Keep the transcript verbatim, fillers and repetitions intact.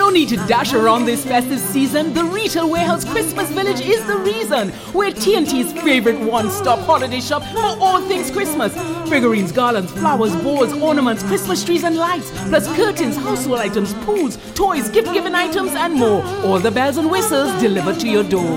No need to dash around this festive season. The Retail Warehouse Christmas Village is the reason. We're T N T's favorite one-stop holiday shop for all things Christmas. Figurines, garlands, flowers, boards, ornaments, Christmas trees and lights, plus curtains, household items, pools, toys, gift-giving items and more. All the bells and whistles delivered to your door.